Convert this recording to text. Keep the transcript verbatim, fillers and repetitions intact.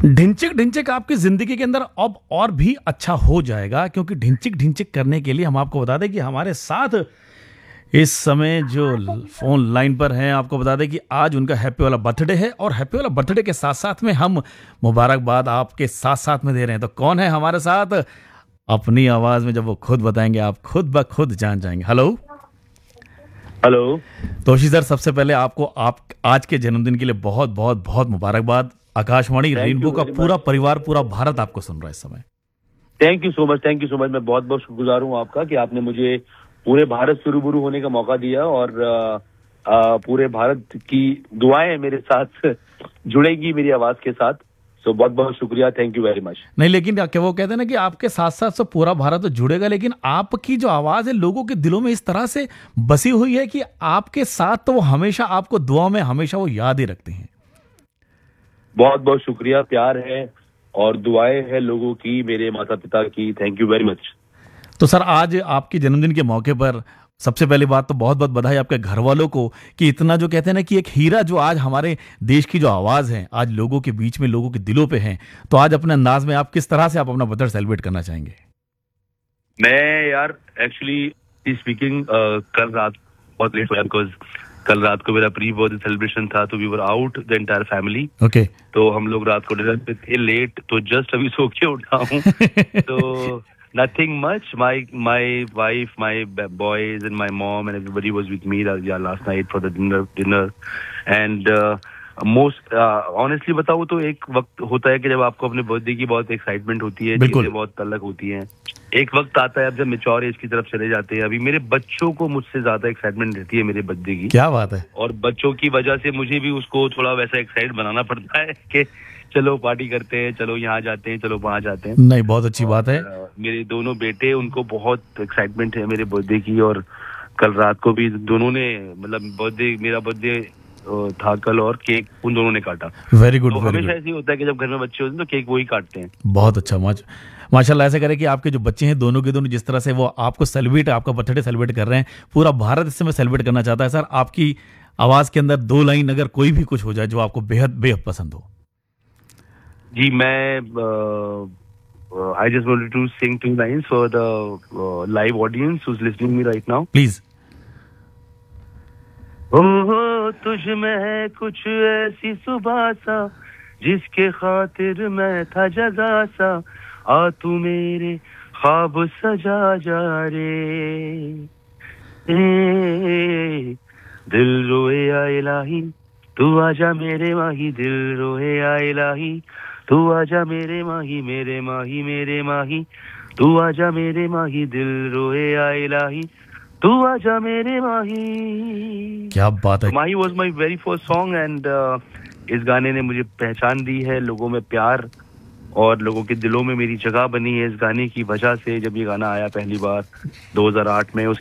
ढिंचिक ढिंचिक आपकी ज़िंदगी के अंदर अब और भी अच्छा हो जाएगा, क्योंकि ढिंचिक ढिंचिक करने के लिए हम आपको बता दें कि हमारे साथ इस समय जो ल- फोन लाइन पर हैं, आपको बता दें कि आज उनका हैप्पी वाला बर्थडे है, और हैप्पी वाला बर्थडे के साथ साथ में हम मुबारकबाद आपके साथ साथ में दे रहे हैं। तो कौन है हमारे साथ? अपनी आवाज़ में जब वो खुद बताएंगे आप खुद ब खुद जान जाएंगे। Hello hello. तोशी सर, सबसे पहले आपको आप आज के जन्मदिन के लिए बहुत बहुत बहुत मुबारकबाद। आकाशवाणी थैंक रेनबो यू का वेरी पूरा मच। परिवार, पूरा भारत आपको सुन रहा है इस समय। Thank you so much. Thank you so much. मैं बहुत बहुत शुक्रगुजार हूँ आपका कि आपने मुझे पूरे भारत से रूबरू होने का मौका दिया, और अ, अ, पूरे भारत की दुआएं मेरे साथ जुड़ेंगी मेरी आवाज के साथ। सो बहुत बहुत शुक्रिया। Thank you very much. नहीं, लेकिन क्या वो कहते हैं ना कि आपके साथ साथ सब पूरा भारत तो जुड़ेगा, लेकिन आपकी जो आवाज है लोगों के दिलों में इस तरह से बसी हुई है कि आपके साथ तो वो हमेशा आपको दुआ में हमेशा वो याद ही रखते हैं। बहुत बहुत शुक्रिया। प्यार है और दुआएं है लोगों की, मेरे माता पिता की। Thank you very much. तो सर, आज आपके जन्मदिन के मौके पर सबसे पहली बात तो बहुत बहुत बधाई आपके घर वालों को कि इतना जो कहते हैं ना कि एक हीरा जो आज हमारे देश की जो आवाज है आज लोगों के बीच में, लोगों के दिलों पे है। तो आज अपने अंदाज में आप किस तरह से आप अपना बर्थडे सेलिब्रेट करना चाहेंगे? मैं यार एक्चुअली स्पीकिंग कल रात बहुत लेट हो गया, बिकॉज कल रात को मेरा प्री बर्थडे सेलिब्रेशन था, तो we were out the entire family. Okay. तो हम लोग रात को डिनर पे थे लेट, तो जस्ट अभी सो के उठा हूँ। तो nothing much. My my wife, my boys and my mom and everybody was with me last night for the dinner dinner and most honestly बताऊँ तो एक वक्त होता है कि जब आपको अपने बर्थडे की बहुत एक्साइटमेंट होती है, बिल्कुल। चीजें बहुत अलग होती हैं। एक वक्त आता है अब जब मेच्योर एज की तरफ चले जाते हैं। अभी मेरे बच्चों को मुझसे ज्यादा एक्साइटमेंट रहती है मेरे बर्थडे की, क्या बात है। और बच्चों की वजह से मुझे भी उसको थोड़ा वैसा एक्साइट बनाना पड़ता है कि चलो पार्टी करते हैं, चलो यहाँ जाते हैं, चलो वहाँ जाते हैं। नहीं, बहुत अच्छी बात है। अ, मेरे दोनों बेटे, उनको बहुत एक्साइटमेंट है मेरे बर्थडे की, और कल रात को भी दोनों ने, मतलब बर्थडे मेरा बर्थडे था कल, और केक उन दोनों ने काटा। वेरी गुड, तो वेरी हमेशा गुड। ऐसे ही होता है कि जब घर में बच्चे होते हैं तो केक वही काटते हैं। बहुत अच्छा। माश माशाल्लाह, ऐसे करे कि आपके जो बच्चे हैं दोनों के दोनों जिस तरह से वो आपको सेलिब्रेट, आपका बर्थडे सेलिब्रेट कर रहे हैं, पूरा भारत इस समय सेलिब्रेट करना चाहता है। सर, आपकी आवाज के अंदर दो लाइन अगर कोई भी कुछ हो जाए जो आपको बेहद बेहद पसंद हो। जी, मैं I just wanted to sing two lines for the live audience who is listening me right now. Please. ओहो तुझ में है कुछ ऐसी सुबह सा, जिसके खातिर मैं था जगा सा, आ तू मेरे ख्वाब सजा जा रे, ए, दिल रोए या इलाही, तू आजा मेरे माही, दिल रोए या इलाही, तू आजा मेरे माही, मेरे माही मेरे माही, तू आजा मेरे माही, दिल रोए या इलाही, तू आजा मेरे माही। क्या बात है। तो माही was my very first song, and इस गाने ने मुझे पहचान दी है, लोगों में प्यार और लोगों के दिलों में मेरी जगह बनी है इस गाने की वजह से। जब ये गाना आया पहली बार दो हज़ार आठ में, उस